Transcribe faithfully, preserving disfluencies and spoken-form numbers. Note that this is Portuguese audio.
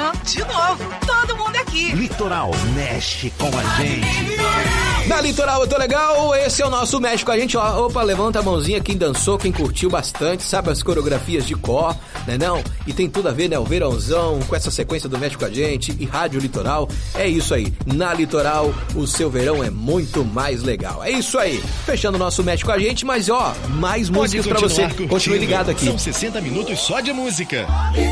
amanhã, de novo, todo mundo aqui. Litoral mexe com a gente. Na Litoral eu tô legal, esse é o nosso Mexe com a gente, ó. Opa, levanta a mãozinha, quem dançou, quem curtiu bastante, sabe as coreografias de cor, né não? E tem tudo a ver, né, o verãozão, com essa sequência do Mexe com a gente e Rádio Litoral. É isso aí, na Litoral o seu verão é muito mais legal. É isso aí, fechando o nosso Mexe com a gente, mas ó, mais músicas pra você. Continue ligado aqui. São sessenta minutos só de música.